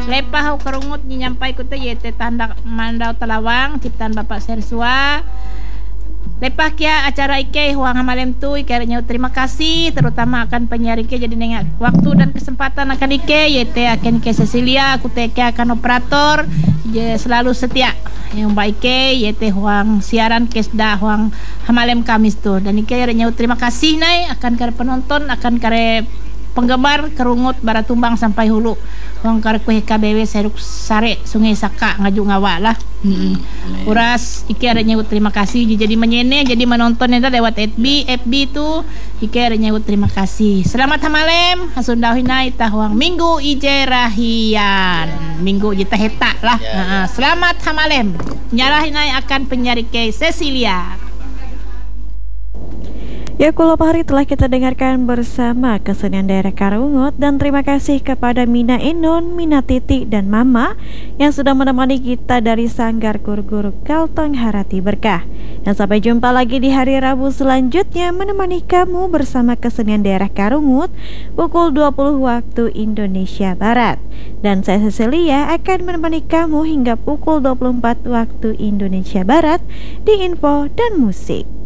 Lepah karungut nyampai ku teh yete tanda mandau telawang ciptaan Bapak Sersua. Lepah kia acara Ike huang hamalem tu Ike nyau terima kasih terutama akan penyiar Ike jadi nengak waktu dan kesempatan akan Ike yete akan Ike Cecilia aku teh akan operator selalu setia yang baik Ike yete huang siaran kesda huang hamalem Kamis tu dan Ike nyau terima kasih nai akan kare penonton akan kare penggemar kerungut Baratumbang sampai hulu huang kare kuih KBW Seruk Sare Sungai Saka ngaju ngawa lah. Uras Ike ada nyebut terima kasih jadi menyene jadi menonton itu lewat FB tu Ike ada nyebut terima kasih. Selamat hamalem hasundahina ita huang minggu ije rahian minggu jita heta lah. Selamat hamalem nyarahina akan penyiar Ike Cecilia. Ya, Kulop Hari telah kita dengarkan bersama kesenian daerah Karungut dan terima kasih kepada Mina Inun, Mina Titi dan Mama yang sudah menemani kita dari Sanggar Guru-Guru Kalteng Harati Berkah. Dan sampai jumpa lagi di hari Rabu selanjutnya menemani kamu bersama kesenian daerah Karungut pukul 20 waktu Indonesia Barat. Dan saya Cecilia akan menemani kamu hingga pukul 24 waktu Indonesia Barat di Info dan Musik.